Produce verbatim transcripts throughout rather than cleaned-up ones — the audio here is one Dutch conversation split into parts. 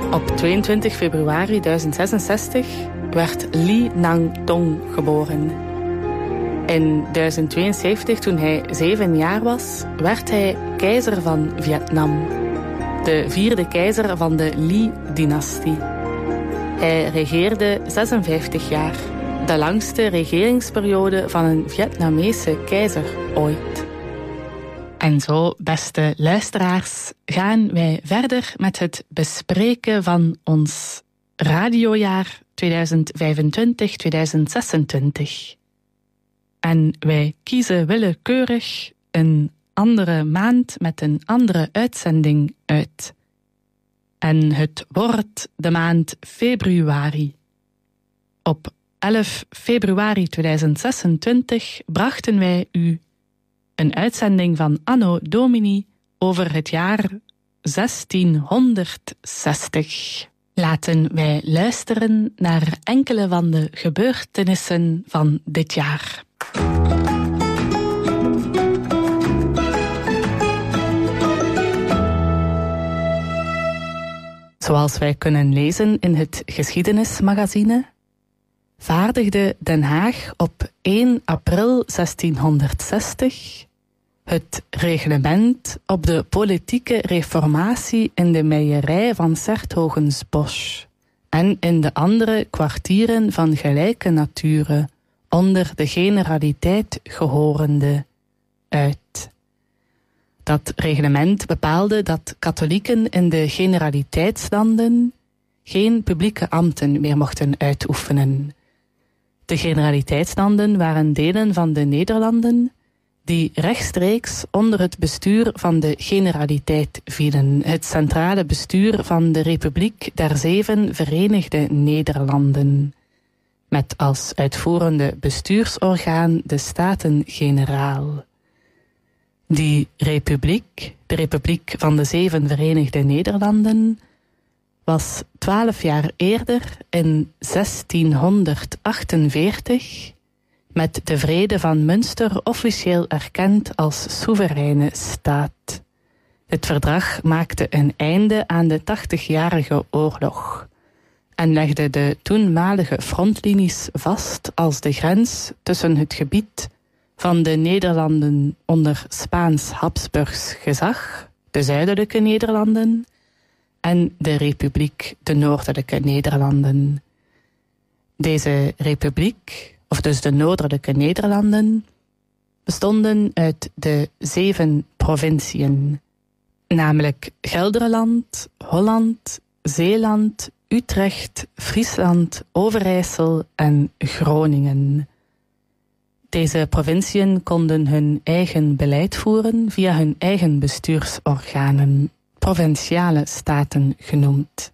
Op tweeëntwintig februari duizend zesenzestig werd Ly Nang Thong geboren. In duizend tweeënzeventig, toen hij zeven jaar was, werd hij keizer van Vietnam. De vierde keizer van de Ly-dynastie. Hij regeerde zesenvijftig jaar. De langste regeringsperiode van een Vietnamese keizer ooit. En zo, beste luisteraars, gaan wij verder met het bespreken van ons radiojaar tweeduizend vijfentwintig tweeduizend zesentwintig. En wij kiezen willekeurig een andere maand met een andere uitzending uit. En het wordt de maand februari. Op elf februari tweeduizend zesentwintig brachten wij u een uitzending van Anno Domini over het jaar zestienhonderdzestig. Laten wij luisteren naar enkele van de gebeurtenissen van dit jaar. Zoals wij kunnen lezen in het geschiedenismagazine, vaardigde Den Haag op één april zestienhonderdzestig het reglement op de politieke reformatie in de meierij van 's-Hertogenbosch en in de andere kwartieren van gelijke nature, onder de generaliteit gehorende, uit. Dat reglement bepaalde dat katholieken in de generaliteitslanden geen publieke ambten meer mochten uitoefenen. De generaliteitslanden waren delen van de Nederlanden die rechtstreeks onder het bestuur van de generaliteit vielen, het centrale bestuur van de Republiek der Zeven Verenigde Nederlanden, met als uitvoerende bestuursorgaan de Staten-Generaal. Die republiek, de Republiek van de Zeven Verenigde Nederlanden, was twaalf jaar eerder, in zestienhonderdachtenveertig, met de Vrede van Münster officieel erkend als soevereine staat. Het verdrag maakte een einde aan de tachtigjarige oorlog en legde de toenmalige frontlinies vast als de grens tussen het gebied van de Nederlanden onder Spaans-Habsburgs gezag, de zuidelijke Nederlanden, en de Republiek, de noordelijke Nederlanden. Deze republiek, of dus de noordelijke Nederlanden, bestonden uit de zeven provinciën, namelijk Gelderland, Holland, Zeeland, Utrecht, Friesland, Overijssel en Groningen. Deze provinciën konden hun eigen beleid voeren via hun eigen bestuursorganen, provinciale staten genoemd.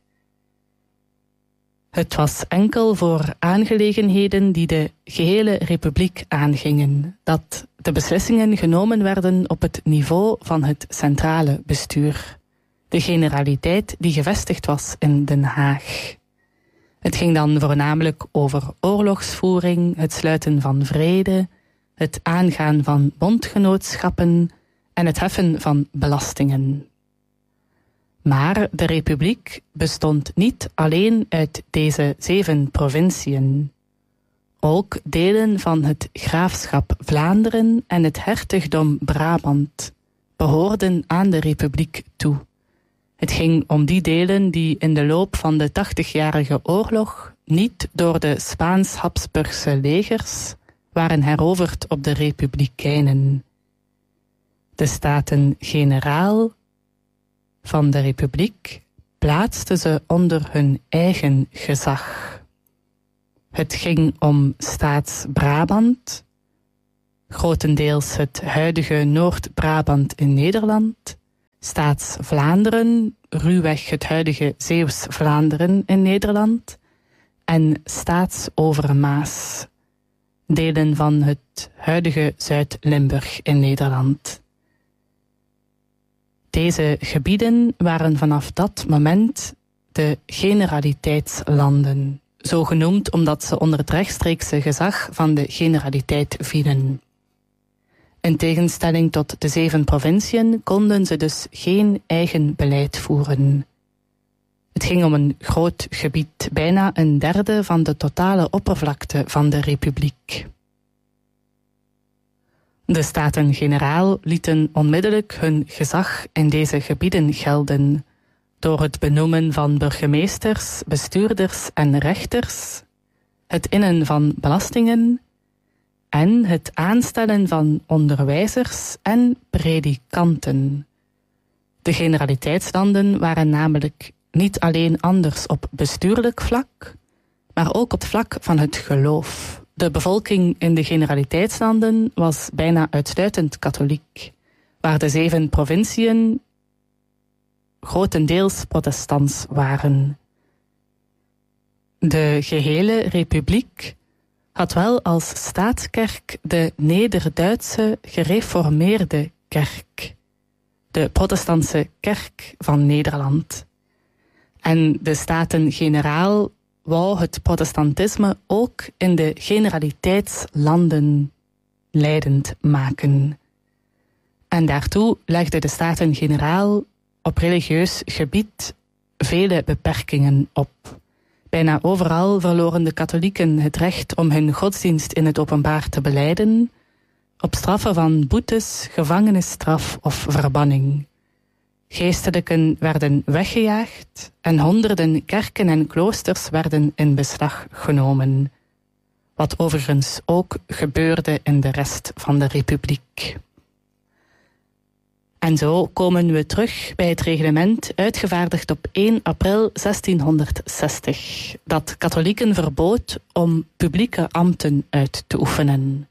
Het was enkel voor aangelegenheden die de gehele republiek aangingen, dat de beslissingen genomen werden op het niveau van het centrale bestuur, de generaliteit die gevestigd was in Den Haag. Het ging dan voornamelijk over oorlogsvoering, het sluiten van vrede, het aangaan van bondgenootschappen en het heffen van belastingen. Maar de republiek bestond niet alleen uit deze zeven provinciën. Ook delen van het graafschap Vlaanderen en het hertogdom Brabant behoorden aan de republiek toe. Het ging om die delen die in de loop van de tachtigjarige oorlog niet door de Spaans-Habsburgse legers waren heroverd op de republikeinen. De Staten-Generaal van de republiek plaatsten ze onder hun eigen gezag. Het ging om Staats-Brabant, grotendeels het huidige Noord-Brabant in Nederland, Staats-Vlaanderen, ruwweg het huidige Zeeuws-Vlaanderen in Nederland, en Staats-Overmaas, delen van het huidige Zuid-Limburg in Nederland. Deze gebieden waren vanaf dat moment de generaliteitslanden, zo genoemd omdat ze onder het rechtstreekse gezag van de generaliteit vielen. In tegenstelling tot de zeven provinciën konden ze dus geen eigen beleid voeren. Het ging om een groot gebied, bijna een derde van de totale oppervlakte van de republiek. De Staten-Generaal lieten onmiddellijk hun gezag in deze gebieden gelden, door het benoemen van burgemeesters, bestuurders en rechters, het innen van belastingen en het aanstellen van onderwijzers en predikanten. De generaliteitslanden waren namelijk niet alleen anders op bestuurlijk vlak, maar ook op het vlak van het geloof. De bevolking in de generaliteitslanden was bijna uitsluitend katholiek, waar de zeven provinciën grotendeels protestants waren. De gehele republiek had wel als staatskerk de Neder-Duitse gereformeerde kerk, de protestantse kerk van Nederland. En de Staten-Generaal wou het protestantisme ook in de generaliteitslanden leidend maken. En daartoe legde de Staten-Generaal op religieus gebied vele beperkingen op. Bijna overal verloren de katholieken het recht om hun godsdienst in het openbaar te belijden, op straffen van boetes, gevangenisstraf of verbanning. Geestelijken werden weggejaagd en honderden kerken en kloosters werden in beslag genomen. Wat overigens ook gebeurde in de rest van de republiek. En zo komen we terug bij het reglement uitgevaardigd op één april zestienhonderdzestig, dat katholieken verbood om publieke ambten uit te oefenen.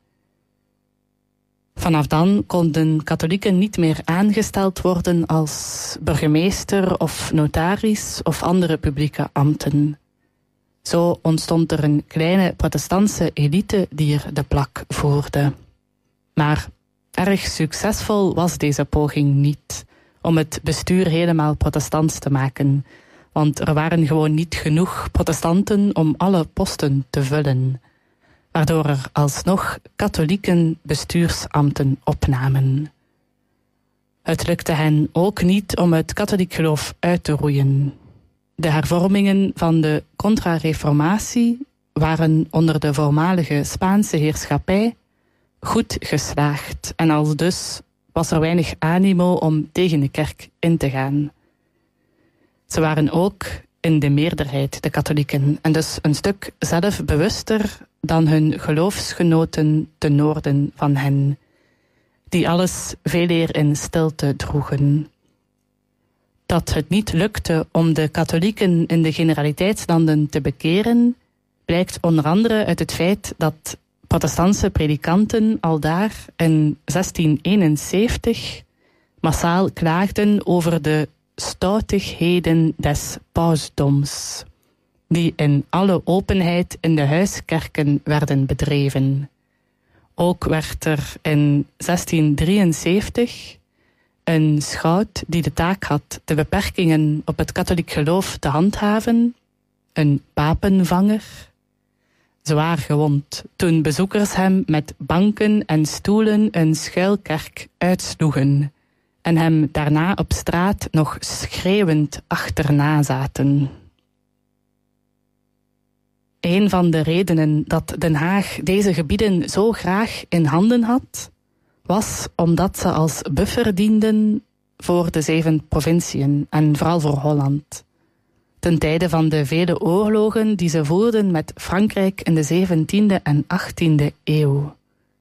Vanaf dan konden katholieken niet meer aangesteld worden als burgemeester of notaris of andere publieke ambten. Zo ontstond er een kleine protestantse elite die er de plak voerde. Maar erg succesvol was deze poging niet om het bestuur helemaal protestants te maken, want er waren gewoon niet genoeg protestanten om alle posten te vullen, waardoor er alsnog katholieken bestuursambten opnamen. Het lukte hen ook niet om het katholiek geloof uit te roeien. De hervormingen van de contra-reformatie waren onder de voormalige Spaanse heerschappij goed geslaagd en aldus was er weinig animo om tegen de kerk in te gaan. Ze waren ook in de meerderheid de katholieken en dus een stuk zelfbewuster dan hun geloofsgenoten ten noorden van hen, die alles veel eer in stilte droegen. Dat het niet lukte om de katholieken in de generaliteitslanden te bekeren, blijkt onder andere uit het feit dat protestantse predikanten aldaar in zestien eenenzeventig massaal klaagden over de stoutigheden des pausdoms, die in alle openheid in de huiskerken werden bedreven. Ook werd er in zestien drieënzeventig een schout die de taak had de beperkingen op het katholiek geloof te handhaven, een papenvanger, zwaar gewond toen bezoekers hem met banken en stoelen een schuilkerk uitsloegen en hem daarna op straat nog schreeuwend achterna zaten. Een van de redenen dat Den Haag deze gebieden zo graag in handen had, was omdat ze als buffer dienden voor de zeven provinciën en vooral voor Holland, ten tijde van de vele oorlogen die ze voerden met Frankrijk in de zeventiende en achttiende eeuw.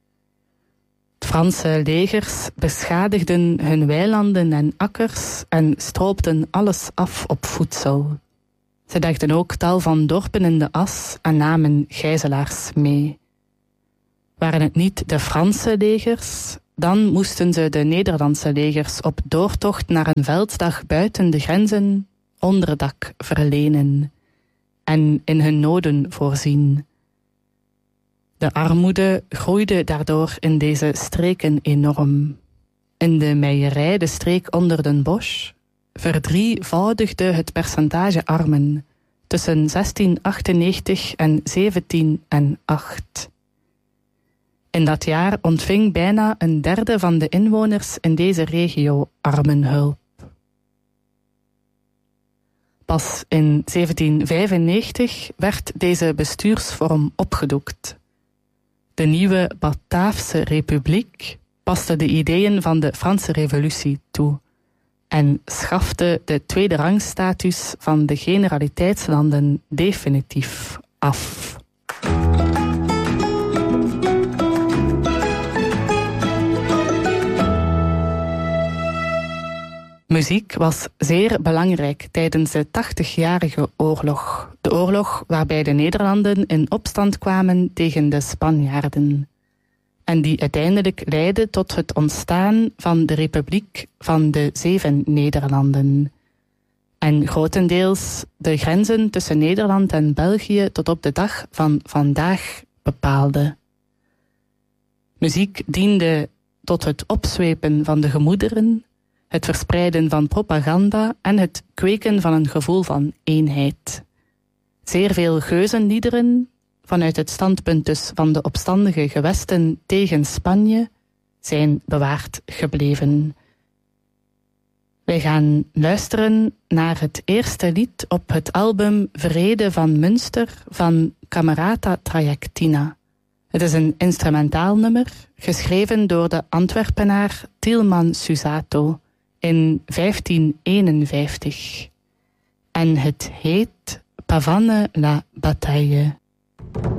Franse legers beschadigden hun weilanden en akkers en stroopten alles af op voedsel. Ze legden ook tal van dorpen in de as en namen gijzelaars mee. Waren het niet de Franse legers, dan moesten ze de Nederlandse legers op doortocht naar een veldslag buiten de grenzen onderdak verlenen en in hun noden voorzien. De armoede groeide daardoor in deze streken enorm. In de Meierij, de streek onder Den Bosch, verdrievoudigde het percentage armen tussen zestien achtennegentig en zeventien en acht. In dat jaar ontving bijna een derde van de inwoners in deze regio armenhulp. Pas in zeventien vijfennegentig werd deze bestuursvorm opgedoekt. De nieuwe Bataafse Republiek paste de ideeën van de Franse Revolutie toe en schafte de tweede rangstatus van de generaliteitslanden definitief af. Muziek was zeer belangrijk tijdens de tachtigjarige oorlog. De oorlog waarbij de Nederlanden in opstand kwamen tegen de Spanjaarden. En die uiteindelijk leidde tot het ontstaan van de Republiek van de Zeven Nederlanden. En grotendeels de grenzen tussen Nederland en België tot op de dag van vandaag bepaalde. Muziek diende tot het opzwepen van de gemoederen, het verspreiden van propaganda en het kweken van een gevoel van eenheid. Zeer veel geuzenliederen, vanuit het standpunt dus van de opstandige gewesten tegen Spanje, zijn bewaard gebleven. Wij gaan luisteren naar het eerste lied op het album Vrede van Münster van Camerata Trajectina. Het is een instrumentaal nummer, geschreven door de Antwerpenaar Tielman Susato in vijftien eenenvijftig. En het heet Pavane la Bataille.